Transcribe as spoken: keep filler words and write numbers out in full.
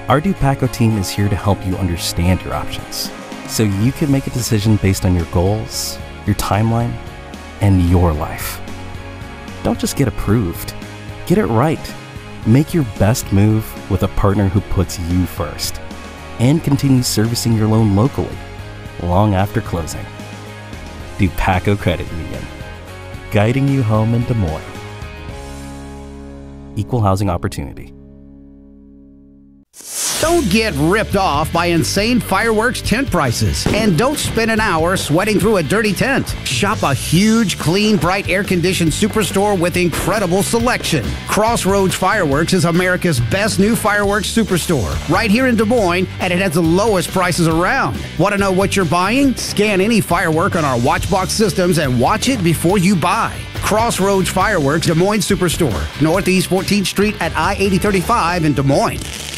Our Dupaco team is here to help you understand your options, so you can make a decision based on your goals, your timeline, and your life. Don't just get approved. Get it right. Make your best move with a partner who puts you first and continues servicing your loan locally long after closing. Dupaco Credit Union, guiding you home in Des Moines. Equal housing opportunity. Don't get ripped off by insane fireworks tent prices. And don't spend an hour sweating through a dirty tent. Shop a huge, clean, bright, air-conditioned superstore with incredible selection. Crossroads Fireworks is America's best new fireworks superstore. Right here in Des Moines, and it has the lowest prices around. Want to know what you're buying? Scan any firework on our Watchbox systems and watch it before you buy. Crossroads Fireworks Des Moines Superstore, Northeast fourteenth Street at I eighty thirty-five in Des Moines.